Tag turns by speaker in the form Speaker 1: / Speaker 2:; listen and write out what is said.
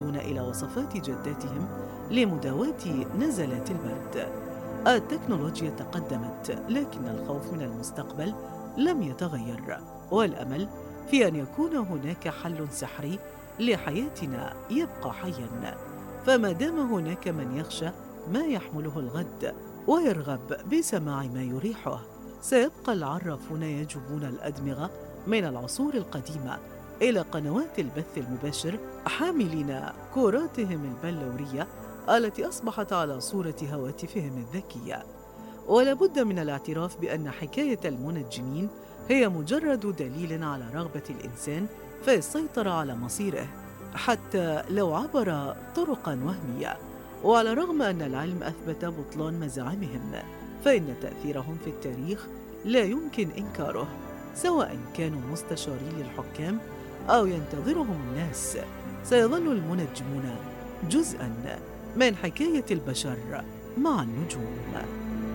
Speaker 1: إلى وصفات جداتهم لمداواة نزلات البرد. التكنولوجيا تقدمت، لكن الخوف من المستقبل لم يتغير، والأمل في أن يكون هناك حل سحري لحياتنا يبقى حياً. فما دام هناك من يخشى ما يحمله الغد ويرغب بسماع ما يريحه، سيبقى العرافون يجوبون الأدمغة من العصور القديمة إلى قنوات البث المباشر، حاملين كراتهم البلورية التي أصبحت على صورة هواتفهم الذكية. ولا بد من الاعتراف بأن حكاية المنجمين هي مجرد دليل على رغبة الإنسان في السيطرة على مصيره، حتى لو عبر طرقاً وهمية. وعلى الرغم أن العلم أثبت بطلان مزاعمهم، فإن تأثيرهم في التاريخ لا يمكن إنكاره، سواء كانوا مستشارين للحكام أو ينتظرهم الناس. سيظل المنجمون جزءاً من حكاية البشر مع النجوم.